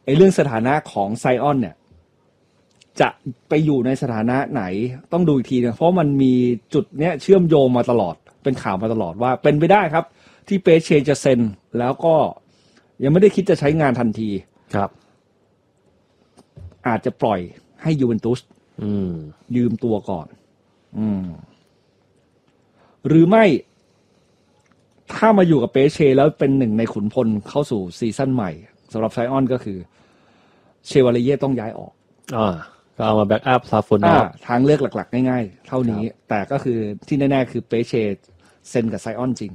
เรื่องสถานะของไซออนเนี่ยจะไปอยู่ในสถานะไหนต้องดูอีกทีนะเพราะมันมีจุดเนี้ยเชื่อมโยงมาตลอดเป็นข่าวมาตลอดว่าเป็นไปได้ครับที่เปเชจะเซ็นแล้วก็ยังไม่ได้คิดจะใช้งานทันทีครับอาจจะปล่อยให้ยูเวนตุสยืมตัวก่อนหรือไม่ถ้ามาอยู่กับเปเชแล้วเป็นหนึ่งในขุนพลเข้าสู่ซีซั่นใหม่สำหรับไซออนก็คือเชวาเลเย่ต้องย้ายออกก็เอามาแบ็กอัพซาฟอนอฟทางเลือกหลักๆง่ายๆเท่านี้แต่ก็คือที่แน่ๆคือเปเชเซ็นกับไซออนจริง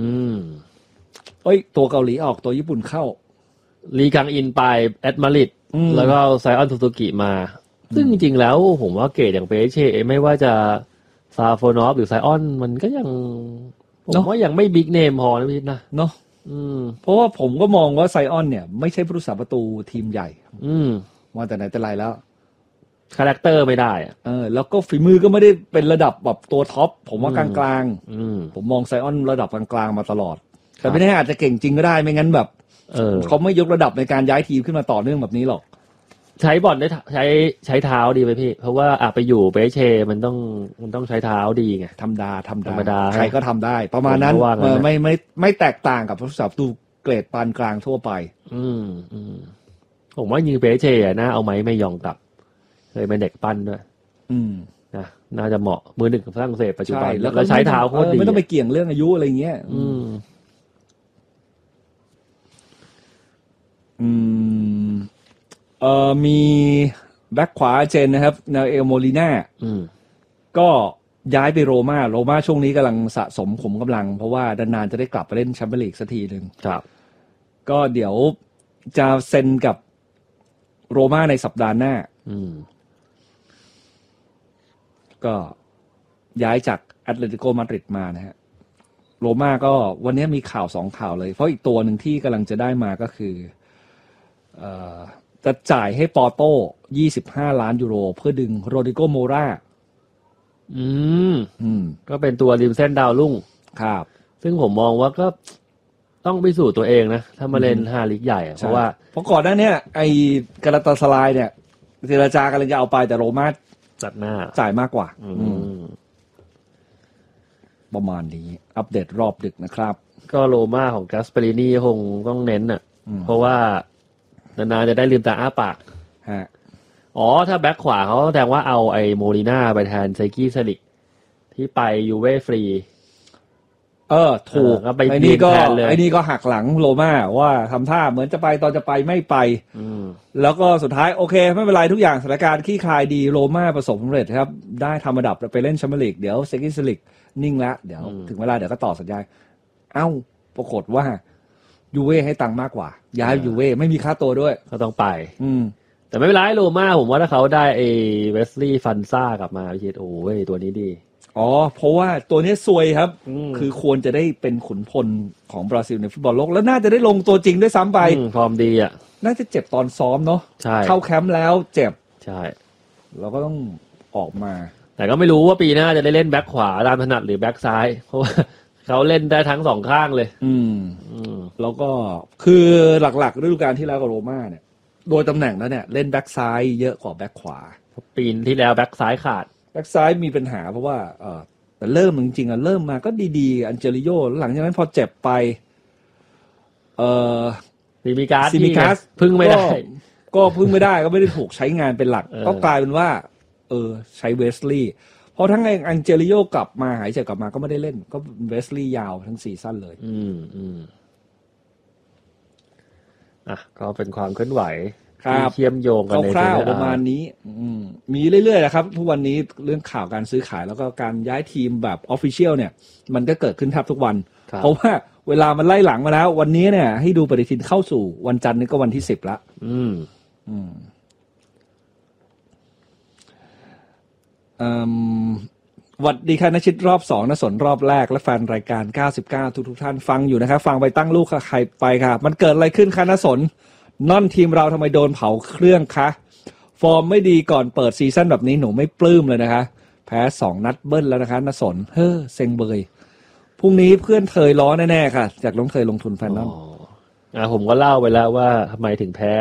ตัวเกาหลีออกตัวญี่ปุ่นเข้าลีกังอินไปแอดมาริดแล้วก็ไซออนซูซูกิมาซึ่งจริงๆแล้วผมว่าเกรดอย่างเปเชไม่ว่าจะซาฟอนอฟหรือไซออนมันก็ยังผมว่ายังไม่บิ๊กเนมพอนะพี่นะเนาะเพราะว่าผมก็มองว่าไซออนเนี่ยไม่ใช่ผู้รักษาประตูทีมใหญ่มาแต่ไหนแต่ไรแล้วคาแรคเตอร์ไม่ได้แล้วก็ฝีมือก็ไม่ได้เป็นระดับแบบตัวท็อปผมว่ากลางๆผมมองไซออนระดับกลางๆมาตลอดแต่ไม่แน่อาจจะเก่งจริงก็ได้ไม่งั้นแบบเขาไม่ยกระดับในการย้ายทีมขึ้นมาต่อเนื่องแบบนี้หรอกใช้บอลได้ใช้เท้าดีไหมพี่เพราะว่าไปอยู่เปเชมันต้องใช้เท้าดีไงธรรมดาใครก็ทำได้ประมาณนั้นไม่แตกต่างกับผู้รักษาประตูเกรดปานกลางทั่วไปผมว่ายิงเปเชน่าเอาไหมไม่ยองกลับเคยเป็นเด็กปั้นด้วยนะน่าจะเหมาะมือหนึ่งของฝรั่งเศสปัจจุบันแล้วใช้เท้าโคตรดีไม่ต้องไปเกี่ยงเรื่องอายุอะไรเงี้ยมีแบ็คขวาเจนนะครับนาเอลโมลิน่าก็ย้ายไปโรม่าช่วงนี้กำลังสะสมขุมกำลังเพราะว่านานๆจะได้กลับไปเล่นแชมเปี้ยนลีกสักทีนึงครับก็เดี๋ยวจะเซ็นกับโรม่าในสัปดาห์หน้าก็ย้ายจากแอตเลติโกมาดริดมานะฮะโรม่าก็วันนี้มีข่าว2ข่าวเลยเพราะอีกตัวหนึ่งที่กำลังจะได้มาก็คือจะจ่ายให้ปอร์โต้25 ล้านยูโรเพื่อดึงโรดริโกโมราก็เป็นตัวริมเส้นดาวรุ่งครับซึ่งผมมองว่าก็ต้องพิสูจน์ตัวเองนะถ้ามาเล่น5ลีกใหญ่เพราะก่อนหน้านี้ไอ้กาลาตาสลายเนี่ยเจรจากำลังจะเอาไปแต่โรม่าจัดหน้าจ่ายมากกว่าประมาณนี้อัปเดตรอบดึกนะครับก็โรม่าของกัสเปรินีคงต้องเน้นเพราะว่านานๆจะได้ลืมตาอ้าปากถ้าแบ็คขวาเขาแสดงว่าเอาไอ้โมลิน่าไปแทนไซกี้สลิกที่ไปยูเว่ฟรีถูกไอ้นี่ก็หักหลังโรม่าว่าทำท่าเหมือนจะไปตอนจะไปไม่ไปแล้วก็สุดท้ายโอเคไม่เป็นไรทุกอย่างสถานการณ์คลี่คลายดีโรม่าประสบความสำเร็จครับได้ทำระดับไปเล่นแชมเปี้ยนลีกเดี๋ยวไซกี้สลิกนิ่งแล้วเดี๋ยวถึงเวลาเดี๋ยวก็ต่อสัญญาปรากฏว่ายูเว่ให้ตังค์มากกว่าย้ายยูเว่ไม่มีค่าตัวด้วยก็ต้องไปแต่ไม่เป็นไรโรม่าผมว่าถ้าเขาได้ไอ้เวสลีย์ฟันซ่ากลับมาพี่คิดโอ้ยตัวนี้ดีเพราะว่าตัวนี้ซวยครับคือควรจะได้เป็นขุนพลของบราซิลในฟุตบอลโลกแล้วน่าจะได้ลงตัวจริงด้วยซ้ำไปฟอร์มดีน่าจะเจ็บตอนซ้อมเนาะเข้าแคมป์แล้วเจ็บใช่เราก็ต้องออกมาแต่ก็ไม่รู้ว่าปีหน้าจะได้เล่นแบ็คขวาตามถนัดหรือแบ็คซ้ายเพราะว่าเขาเล่นได้ทั้งสองข้างเลยแล้วก็คือหลักๆฤดูกาลที่แล้วกับโรม่าเนี่ยโดยตำแหน่งแล้วเนี่ยเล่นแบ็คซ้ายเยอะกว่าแบ็คขวาปีที่แล้วแบ็คซ้ายขาดแบ็คซ้ายมีปัญหาเพราะว่าแต่เริ่มจริงๆเริ่มมาก็ดีๆอันเจลิโยหลังจากนั้นพอเจ็บไปซิมิกัสพึ่งไม่ได้ก็ไม่ได้ถูกใช้งานเป็นหลักก็กลายเป็นว่าใช้เวสลีย์พอทั้งอันเจลิโยกลับมาหายเจ็บกลับมาก็ไม่ได้เล่นก็เวสลีย์ยาวทั้งซีซั่นเลยก็เป็นความเคลื่อนไหวเชื่อมโยงกันในคร่าวๆประมาณนี้มีเรื่อยๆนะครับทุกวันนี้เรื่องข่าวการซื้อขายแล้วก็การย้ายทีมแบบออฟฟิเชียลเนี่ยมันก็เกิดขึ้นแทบทุกวันเพราะว่าเวลามันไล่หลังมาแล้ววันนี้เนี่ยให้ดูปฏิทินเข้าสู่วันจันทร์นี่ก็วันที่10ละวัสดีค่ะณชิดรอบ2ณสนรอบแรกและแฟนรายการ99ทุกท่านฟังอยู่นะครับฟังไปตั้งลูกใครไปครับมันเกิดอะไรขึ้นคะณสนน่อนทีมเราทำไมโดนเผาเครื่องคะฟอร์มไม่ดีก่อนเปิดซีซั่นแบบนี้หนูไม่ปลื้มเลยนะคะแพ้2นัดเบิ้ลแล้วนะคะณสนเซ็งเบยพรุ่งนี้เพื่อนเทยล้อแน่ๆค่ะจากลงเทยลงทุนแฟนนอนผมก็เล่าไปแล้วว่าทำไมถึงแพ้